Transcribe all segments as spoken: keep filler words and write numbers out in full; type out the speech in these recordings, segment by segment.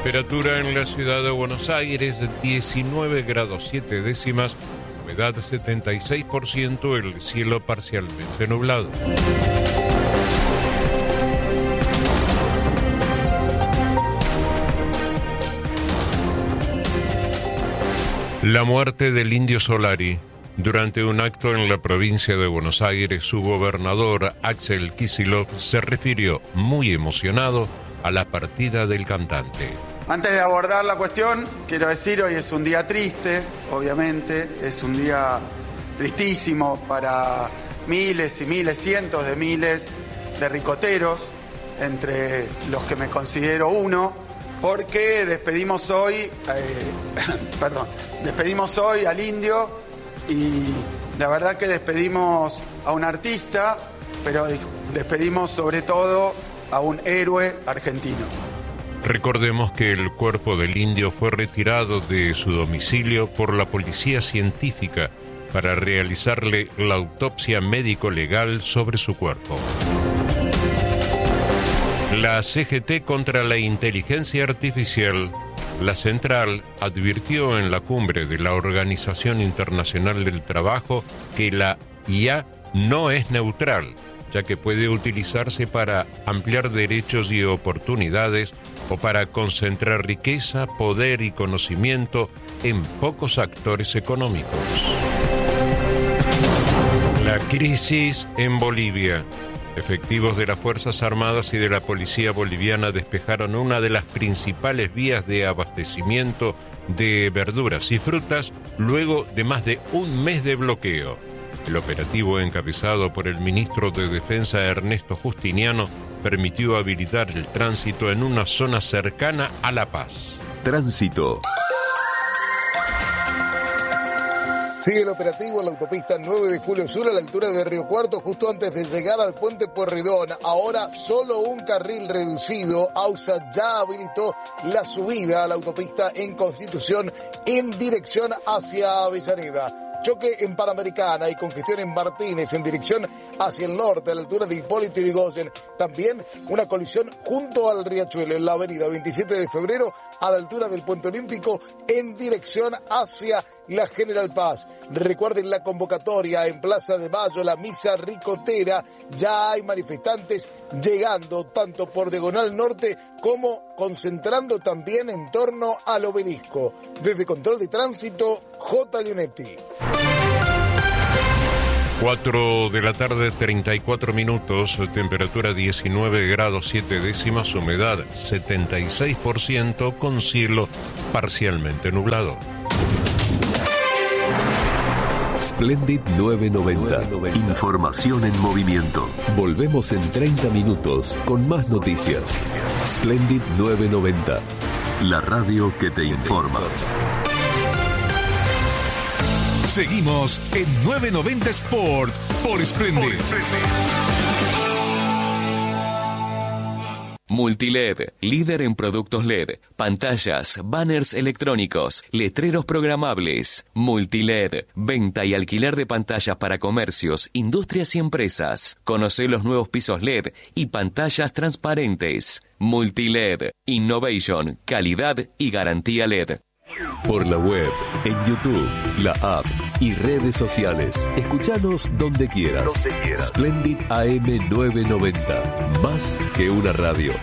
Temperatura en la ciudad de Buenos Aires, diecinueve grados siete décimas, humedad setenta y seis por ciento, el cielo parcialmente nublado. La muerte del Indio Solari. Durante un acto en la provincia de Buenos Aires, su gobernador, Axel Kicillof, se refirió muy emocionado a la partida del cantante. Antes de abordar la cuestión, quiero decir, hoy es un día triste, obviamente, es un día tristísimo para miles y miles, cientos de miles de ricoteros, entre los que me considero uno, porque despedimos hoy, eh, perdón, despedimos hoy al Indio y la verdad que despedimos a un artista, pero despedimos sobre todo a un héroe argentino. Recordemos que el cuerpo del Indio fue retirado de su domicilio por la policía científica para realizarle la autopsia médico-legal sobre su cuerpo. La C G T contra la inteligencia artificial. La central advirtió en la cumbre de la Organización Internacional del Trabajo que la I A no es neutral, ya que puede utilizarse para ampliar derechos y oportunidades o para concentrar riqueza, poder y conocimiento en pocos actores económicos. La crisis en Bolivia. Efectivos de las Fuerzas Armadas y de la Policía Boliviana despejaron una de las principales vías de abastecimiento de verduras y frutas luego de más de un mes de bloqueo. El operativo, encabezado por el ministro de Defensa Ernesto Justiniano, permitió habilitar el tránsito en una zona cercana a La Paz. Tránsito. Sigue el operativo en la autopista nueve de Julio Sur a la altura de Río Cuarto, justo antes de llegar al puente Pueyrredón. Ahora solo un carril reducido. AUSA ya habilitó la subida a la autopista en Constitución en dirección hacia Avellaneda. Choque en Panamericana y congestión en Martínez en dirección hacia el norte a la altura de Hipólito Yrigoyen. También una colisión junto al Riachuelo en la avenida veintisiete de febrero a la altura del Puente Olímpico en dirección hacia la General Paz. Recuerden la convocatoria en Plaza de Mayo, la misa ricotera. Ya hay manifestantes llegando tanto por Diagonal Norte como concentrando también en torno al obelisco. Desde Control de Tránsito, J. Leonetti. cuatro de la tarde, treinta y cuatro minutos, temperatura diecinueve grados siete décimas, humedad setenta y seis por ciento, con cielo parcialmente nublado. Splendid novecientos noventa. Información en movimiento. Volvemos en treinta minutos con más noticias. Splendid novecientos noventa. La radio que te informa. Seguimos en novecientos noventa Sport por Splendid. Multiled, líder en productos L E D, pantallas, banners electrónicos, letreros programables. Multiled, venta y alquiler de pantallas para comercios, industrias y empresas. Conoce los nuevos pisos L E D y pantallas transparentes. Multiled, innovation, calidad y garantía L E D. Por la web, en YouTube, la app y redes sociales. Escuchanos donde quieras. Donde quieras. Splendid A M novecientos noventa. Más que una radio.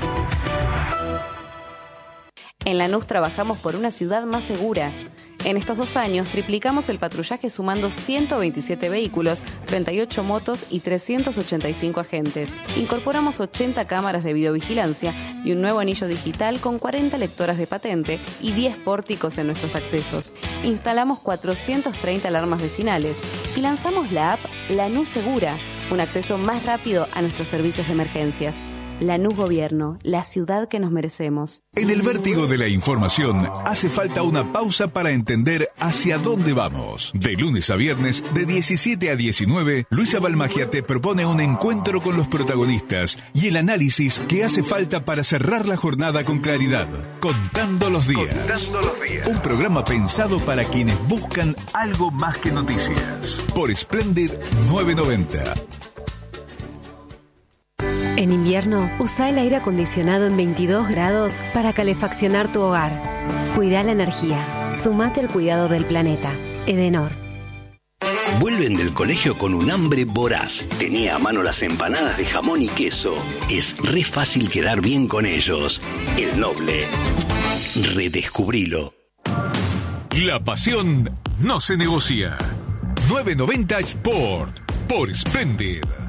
En Lanús trabajamos por una ciudad más segura. En estos dos años triplicamos el patrullaje sumando ciento veintisiete vehículos, treinta y ocho motos y trescientos ochenta y cinco agentes. Incorporamos ochenta cámaras de videovigilancia y un nuevo anillo digital con cuarenta lectoras de patente y diez pórticos en nuestros accesos. Instalamos cuatrocientas treinta alarmas vecinales y lanzamos la app Lanús Segura, un acceso más rápido a nuestros servicios de emergencias. Lanús Gobierno, la ciudad que nos merecemos. En el vértigo de la información hace falta una pausa para entender hacia dónde vamos. De lunes a viernes, de diecisiete a diecinueve, Luisa Balmagia te propone un encuentro con los protagonistas y el análisis que hace falta para cerrar la jornada con claridad. Contando los días. Contando los días. Un programa pensado para quienes buscan algo más que noticias. Por Splendid novecientos noventa. En invierno, usa el aire acondicionado en veintidós grados para calefaccionar tu hogar. Cuida la energía. Sumate al cuidado del planeta. Edenor. Vuelven del colegio con un hambre voraz. Tenía a mano las empanadas de jamón y queso. Es re fácil quedar bien con ellos. El Noble. Redescubrilo. La pasión no se negocia. novecientos noventa Sport por Splendid.